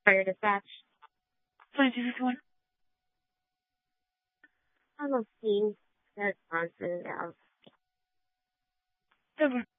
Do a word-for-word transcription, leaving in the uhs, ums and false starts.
Fire dispatch. twenty-two fifty-one. I'm a team responsive. Over.